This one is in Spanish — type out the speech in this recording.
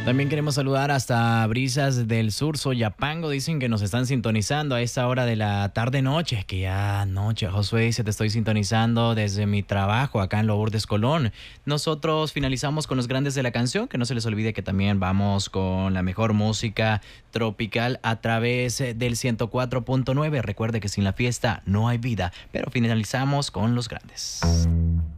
También queremos saludar hasta Brisas del Sur, Soyapango. Dicen que nos están sintonizando a esta hora de la tarde-noche. Que ya noche, Josué dice, te estoy sintonizando desde mi trabajo acá en Lourdes, Colón. Nosotros finalizamos con los grandes de la canción. Que no se les olvide que también vamos con la mejor música tropical a través del 104.9. Recuerde que sin la fiesta no hay vida. Pero finalizamos con los grandes.